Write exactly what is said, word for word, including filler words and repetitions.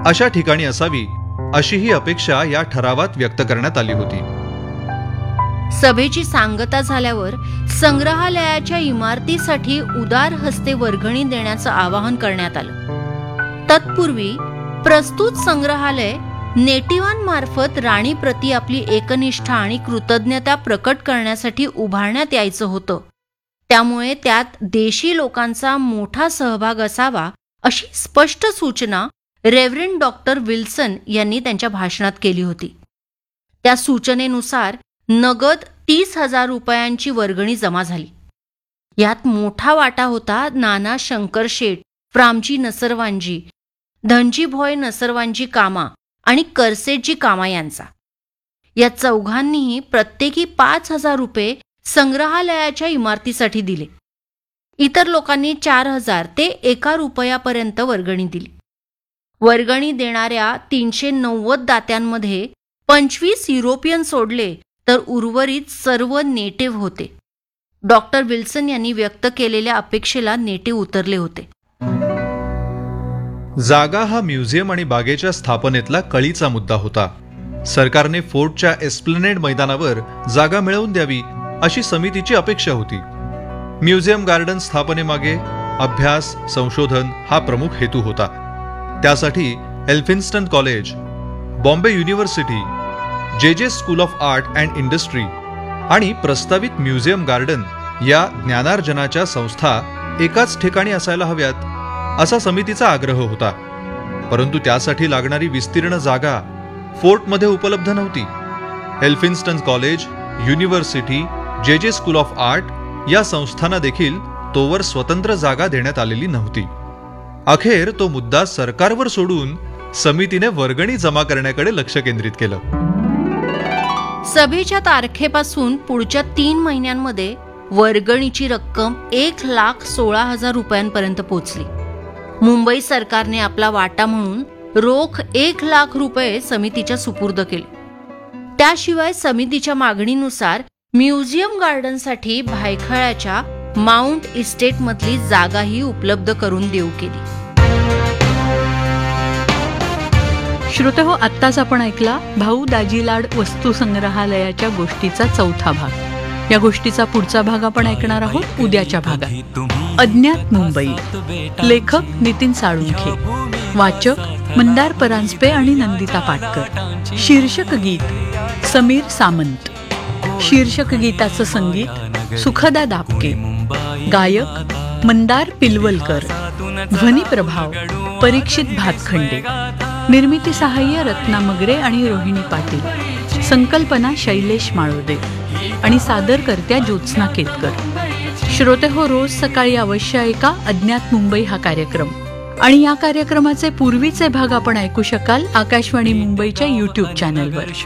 अशा ठिकाणी असावी अशी ही अपेक्षा या ठरावात व्यक्त करण्यात आली होती. सभेची सांगता झाल्यावर संग्रहालयाच्या इमारतीसाठी उदार हस्ते वर्गणी देण्याचं आवाहन करण्यात आलं. तत्पूर्वी प्रस्तुत संग्रहालय नेटिवांमार्फत राणीप्रती आपली एकनिष्ठा आणि कृतज्ञता प्रकट करण्यासाठी उभारण्यात यायचं होतं. त्यामुळे त्यात देशी लोकांचा मोठा सहभाग असावा अशी स्पष्ट सूचना रेव्हरंड डॉक्टर विल्सन यांनी त्यांच्या भाषणात केली होती. त्या सूचनेनुसार नगद तीस हजार रुपयांची वर्गणी जमा झाली. यात मोठा वाटा होता नाना शंकर शेठ, फ्रामजी नसरवांजी, धनजी भॉय नसरवांजी कामा आणि करसेटजी कामा यांचा. या चौघांनीही प्रत्येकी पाच हजार रुपये संग्रहालयाच्या इमारतीसाठी दिले. इतर लोकांनी चार हजार ते एका रुपयापर्यंत वर्गणी दिली. वर्गणी देणाऱ्या तीनशे नव्वद दात्यांमध्ये पंचवीस युरोपियन सोडले तर उर्वरित सर्व नेटिव्ह होते. डॉक्टर विल्सन यांनी व्यक्त केलेल्या अपेक्षेला नेटिव्ह उतरले होते. जागा हा म्युझियम आणि बागेच्या स्थापनेतला कळीचा मुद्दा होता. सरकारने फोर्टच्या एस्प्लनेड मैदानावर जागा मिळवून द्यावी अशी समितीची अपेक्षा होती. म्युझियम गार्डन स्थापनेमागे अभ्यास संशोधन हा प्रमुख हेतू होता. त्यासाठी एल्फिन्स्टन कॉलेज, बॉम्बे युनिव्हर्सिटी, जे जे school of art and industry आणि प्रस्तावित म्युझियम गार्डन या ज्ञानार्जनाच्या संस्था एकाच ठिकाणी असायला हव्यात असा समितीचा आग्रह होता. परंतु त्यासाठी लागणारी विस्तीर्ण जागा फोर्टमध्ये उपलब्ध नव्हती. एल्फिन्स्टन कॉलेज, युनिव्हर्सिटी, जे जे स्कूल ऑफ आर्ट या संस्थांना देखील तोवर स्वतंत्र जागा देण्यात आलेली नव्हती. अखेर तो मुद्दा सरकारवर सोडून समितीने वर्गणी जमा करण्याकडे लक्ष केंद्रित केलं. सभेच्या तारखेपासून पुढच्या तीन महिन्यांमध्ये वर्गणीची रक्कम एक लाख सोळा हजार रुपयांपर्यंत पोहोचली. मुंबई सरकारने आपला वाटा म्हणून रोख एक लाख रुपये समितीच्या सुपूर्द केले. त्याशिवाय समितीच्या मागणीनुसार म्युझियम गार्डनसाठी भायखळ्याच्या माउंट इस्टेटमधली जागाही उपलब्ध करून देऊ केली. श्रोतेहो, आत्ताच आपण ऐकला भाऊ दाजीलाड वस्तू संग्रहालयाच्या गोष्टीचा चौथा भाग. या गोष्टीचा पुढचा भाग आपण ऐकणार आहोत उद्याच्या भागात. अज्ञात मुंबई, लेखक नितीन साळुंखे, वाचक मंदार परांजपे आणि नंदिता पाटकर. शीर्षक गीत समीर सामंत. शीर्षक गीताचं संगीत सुखदा दापके. गायक मंदार पिलवलकर. ध्वनी प्रभाव परीक्षित भातखंडे. निर्मिती सहाय्य रत्ना मगरे आणि रोहिणी पाटील. संकल्पना शैलेश माळोदे आणि सादरकर्त्या ज्योत्स्ना केतकर. श्रोते हो, रोज सकाळी अवश्य ऐका अज्ञात मुंबई हा कार्यक्रम. आणि या कार्यक्रमाचे पूर्वीचे भाग आपण ऐकू शकाल आकाशवाणी मुंबईच्या युट्यूब चॅनलवर.